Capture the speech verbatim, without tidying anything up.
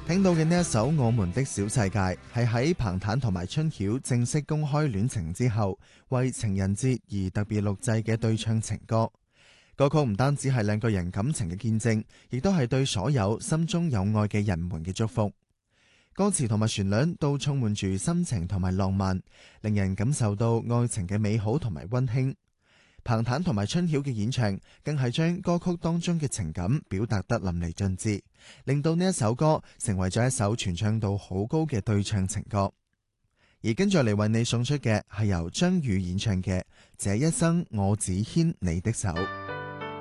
聽到嘅呢一首《我們的小世界》係喺彭坦同埋春曉正式公開戀情之後，為情人節而特別錄製嘅對唱情歌。歌曲唔單止係兩個人感情嘅見證，亦都係對所有心中有愛嘅人們嘅祝福。歌詞同埋旋律都充滿住深情同埋浪漫，令人感受到愛情嘅美好同埋溫馨。彭坦同埋春曉嘅演唱更係將歌曲當中嘅情感表達得淋漓盡致，令到呢一首歌成為咗一首傳唱度好高嘅對唱情歌。而跟住嚟為你送出嘅係由張宇演唱嘅《這一生我只牽你的手》。